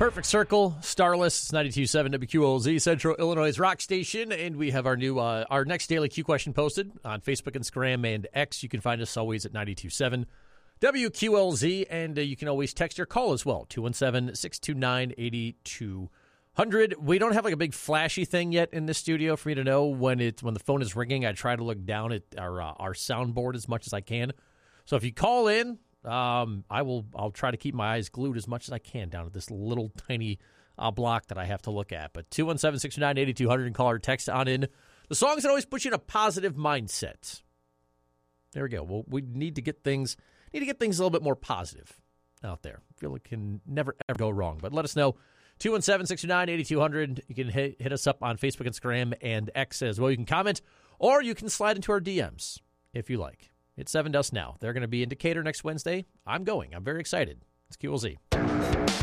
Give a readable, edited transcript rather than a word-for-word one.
Perfect Circle, Starless, it's 92.7 WQLZ, Central Illinois' rock station, and we have our next daily Q question posted on Facebook, Instagram, and X. You can find us always at 92.7 WQLZ, and you can always text or call as well, 217-629-8200. We don't have like a big flashy thing yet in this studio for me to know when the phone is ringing. I try to look down at our soundboard as much as I can. So if you call in, I'll try to keep my eyes glued as much as I can down at this little tiny block that I have to look at. But 217-629-8200 and call or text on in the songs that always put you in a positive mindset. There we go. Well, we need to get things a little bit more positive out there. I feel it can never ever go wrong. But let us know. 217-629-8200. You can hit us up on Facebook, Instagram, and X as well. You can comment, or you can slide into our DMs if you like. It's 7 Dust now. They're going to be in Decatur next Wednesday. I'm going. I'm very excited. It's QLZ.